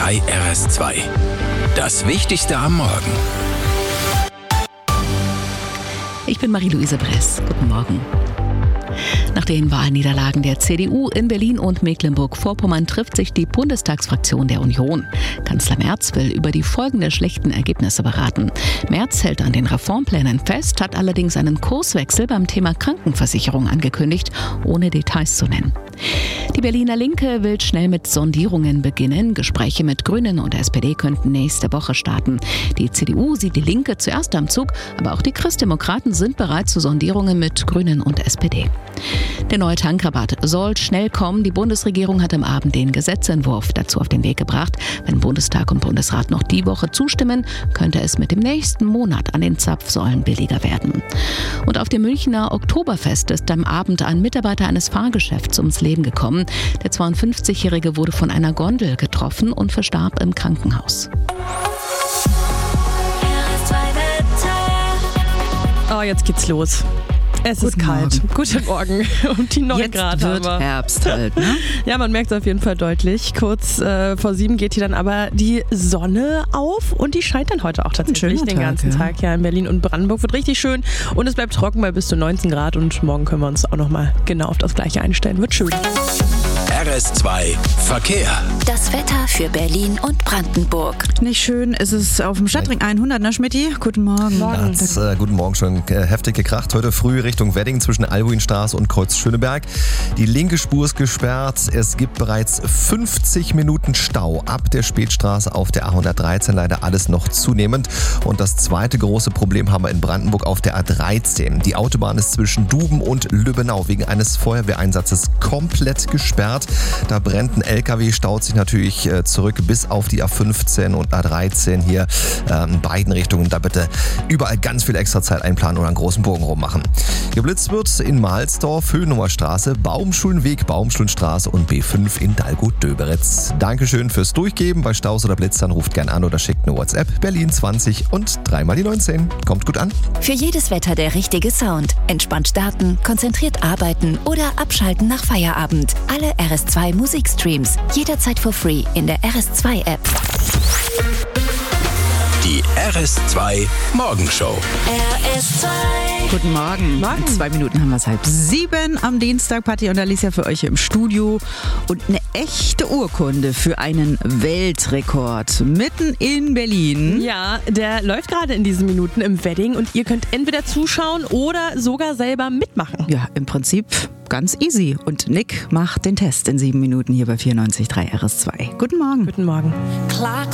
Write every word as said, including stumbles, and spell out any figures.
drei R S zwei. Das Wichtigste am Morgen. Ich bin Marie-Louise Bress. Guten Morgen. Nach den Wahlniederlagen der C D U in Berlin und Mecklenburg-Vorpommern trifft sich die Bundestagsfraktion der Union. Kanzler Merz will über die Folgen der schlechten Ergebnisse beraten. Merz hält an den Reformplänen fest, hat allerdings einen Kurswechsel beim Thema Krankenversicherung angekündigt, ohne Details zu nennen. Die Berliner Linke will schnell mit Sondierungen beginnen. Gespräche mit Grünen und S P D könnten nächste Woche starten. Die C D U sieht die Linke zuerst am Zug, aber auch die Christdemokraten sind bereit zu Sondierungen mit Grünen und S P D. Der neue Tankrabatt soll schnell kommen. Die Bundesregierung hat am Abend den Gesetzentwurf dazu auf den Weg gebracht. Wenn Bundestag und Bundesrat noch die Woche zustimmen, könnte es mit dem nächsten Monat an den Zapfsäulen billiger werden. Und auf dem Münchner Oktoberfest ist am Abend ein Mitarbeiter eines Fahrgeschäfts ums Leben gekommen. Der zweiundfünfzigjährige wurde von einer Gondel getroffen und verstarb im Krankenhaus. Oh, jetzt geht's los. Es Guten ist kalt. Morgen. Guten Morgen. Um die neun Jetzt Grad wird haben wir. Herbst halt, ne? Ja, man merkt es auf jeden Fall deutlich. Kurz äh, vor sieben geht hier dann aber die Sonne auf und die scheint dann heute auch tatsächlich schöner den ganzen Tag, ja. Tag. Ja, in Berlin und Brandenburg wird richtig schön und es bleibt trocken bei bis zu neunzehn Grad und morgen können wir uns auch nochmal genau auf das Gleiche einstellen. Wird schön. R S zwei Verkehr. Das Wetter für Berlin und Brandenburg. Nicht schön ist es auf dem Stadtring hundert, ne Schmidti? Guten Morgen. Morgen. Hat's, äh, guten Morgen, schon äh, heftig gekracht. Heute früh Richtung Wedding zwischen Albuinstraße und Kreuz Schöneberg. Die linke Spur ist gesperrt. Es gibt bereits fünfzig Minuten Stau ab der Spätstraße auf der A hundertdreizehn. Leider alles noch zunehmend. Und das zweite große Problem haben wir in Brandenburg auf der A dreizehn. Die Autobahn ist zwischen Duben und Lübbenau wegen eines Feuerwehreinsatzes komplett gesperrt. Da brennt ein L K W, staut sich natürlich äh, zurück bis auf die A fünfzehn und A dreizehn hier äh, in beiden Richtungen. Da bitte überall ganz viel extra Zeit einplanen oder einen großen Bogen rummachen. Geblitzt wird in Mahlsdorf, Höhenummer Straße, Baumschulenweg, Baumschulenstraße und B fünf in Dalgut-Döberitz. Dankeschön fürs Durchgeben. Bei Staus oder Blitzern ruft gern an oder schickt eine WhatsApp. Berlin zwanzig und dreimal die neunzehn. Kommt gut an. Für jedes Wetter der richtige Sound. Entspannt starten, konzentriert arbeiten oder abschalten nach Feierabend. Alle R S zwei Musikstreams. Jederzeit for free in der R S zwei App. Die R S zwei Morgenshow. R S zwei. Guten Morgen. Morgen. In zwei Minuten haben wir es halb sieben am Dienstag. Patti und Alicia für euch hier im Studio. Und eine echte Urkunde für einen Weltrekord mitten in Berlin. Ja, der läuft gerade in diesen Minuten im Wedding und ihr könnt entweder zuschauen oder sogar selber mitmachen. Ja, im Prinzip ganz easy. Und Nick macht den Test in sieben Minuten hier bei vierundneunzig Komma drei R S zwei. Guten Morgen. Guten Morgen. Clock